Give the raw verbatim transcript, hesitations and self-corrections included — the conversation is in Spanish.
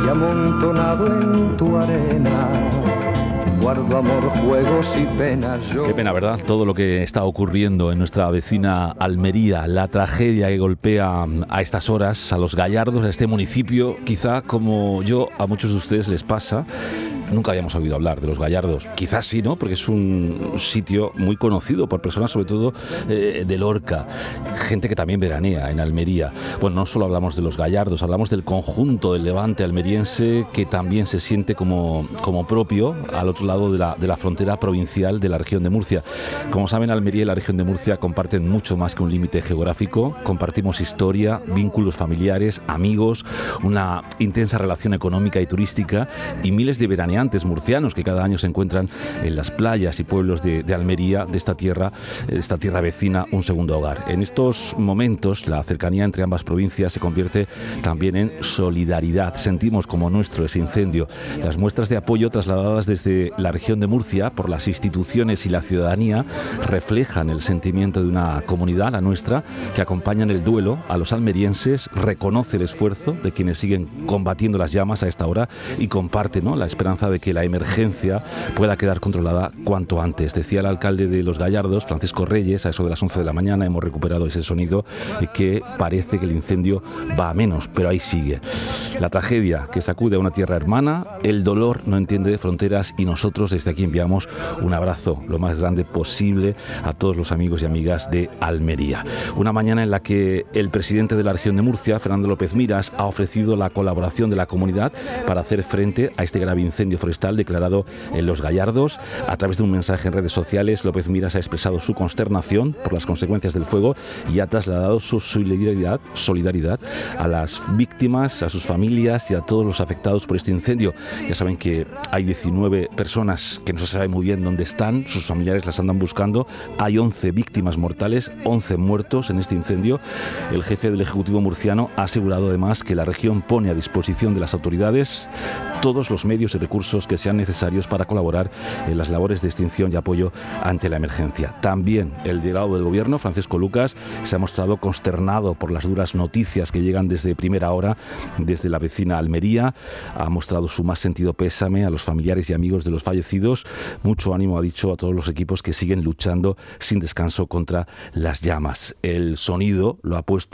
amontonado en tu arena. Guardo amor, juegos y penas. Yo... Qué pena, ¿verdad? Todo lo que está ocurriendo en nuestra vecina Almería, la tragedia que golpea a estas horas a los Gallardos, a este municipio, quizá como yo, a muchos de ustedes les pasa. Nunca habíamos oído hablar de los Gallardos. Quizás sí, ¿no? Porque es un sitio muy conocido por personas, sobre todo eh, de Lorca. Gente que también veranea en Almería. Bueno, no solo hablamos de los Gallardos, hablamos del conjunto del levante almeriense que también se siente como, como propio al otro lado de la, de la frontera provincial de la región de Murcia. Como saben, Almería y la región de Murcia comparten mucho más que un límite geográfico. Compartimos historia, vínculos familiares, amigos, una intensa relación económica y turística y miles de veraneantes murcianos que cada año se encuentran en las playas y pueblos de, de Almería, de esta tierra, de esta tierra vecina, un segundo hogar. En estos momentos, la cercanía entre ambas provincias se convierte también en solidaridad. Sentimos como nuestro ese incendio. Las muestras de apoyo trasladadas desde la región de Murcia por las instituciones y la ciudadanía reflejan el sentimiento de una comunidad, la nuestra, que acompaña en el duelo a los almerienses, reconoce el esfuerzo de quienes siguen combatiendo las llamas a esta hora y comparte, ¿no?, la esperanza de que la emergencia pueda quedar controlada cuanto antes. Decía el alcalde de Los Gallardos, Francisco Reyes, a eso de las once de la mañana, hemos recuperado ese sonido, que parece que el incendio va a menos, pero ahí sigue. La tragedia que sacude a una tierra hermana, el dolor no entiende de fronteras y nosotros desde aquí enviamos un abrazo lo más grande posible a todos los amigos y amigas de Almería. Una mañana en la que el presidente de la región de Murcia, Fernando López Miras, ha ofrecido la colaboración de la comunidad para hacer frente a este grave incendio forestal declarado en Los Gallardos. A través de un mensaje en redes sociales, López Miras ha expresado su consternación por las consecuencias del fuego y ha trasladado su solidaridad, solidaridad a las víctimas, a sus familias y a todos los afectados por este incendio. Ya saben que hay diecinueve personas que no se sabe muy bien dónde están, sus familiares las andan buscando. Hay once víctimas mortales, once muertos en este incendio. El jefe del Ejecutivo murciano ha asegurado además que la región pone a disposición de las autoridades todos los medios y recursos que sean necesarios para colaborar en las labores de extinción y apoyo ante la emergencia. También el delegado del Gobierno, Francisco Lucas, se ha mostrado consternado por las duras noticias que llegan desde primera hora desde la vecina Almería. Ha mostrado su más sentido pésame a los familiares y amigos de los fallecidos. Mucho ánimo, ha dicho, a todos los equipos que siguen luchando sin descanso contra las llamas. El sonido lo ha puesto